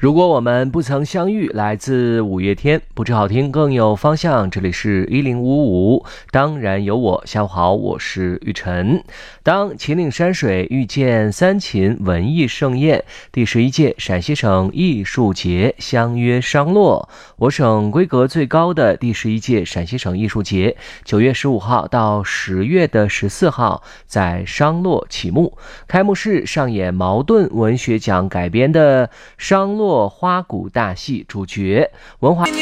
如果我们不曾相遇，来自五月天，不止好听更有方向。这里是1055，当然有我。下午好，我是玉晨。当秦岭山水遇见三秦文艺盛宴，第11届陕西省艺术节相约商洛。我省规格最高的第11届陕西省艺术节9月15号到10月14号在商洛启幕。开幕式上演茅盾文学奖改编的商洛花鼓大戏，主角文化